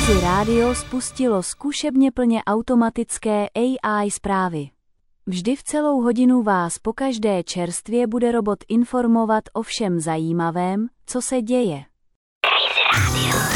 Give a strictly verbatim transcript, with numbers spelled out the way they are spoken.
Crazy Radio spustilo zkušebně plně automatické A I zprávy. Vždy v celou hodinu vás pokaždé čerstvě bude robot informovat o všem zajímavém, co se děje. Crazy Radio.